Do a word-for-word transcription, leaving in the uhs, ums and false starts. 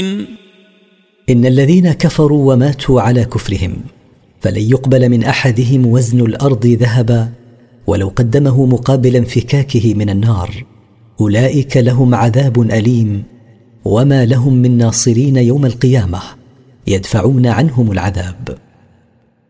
إن الذين كفروا وماتوا على كفرهم فلن يقبل من أحدهم وزن الأرض ذهبا ولو قدمه مقابل انفكاكه من النار، أولئك لهم عذاب أليم وما لهم من ناصرين يوم القيامة يدفعون عنهم العذاب.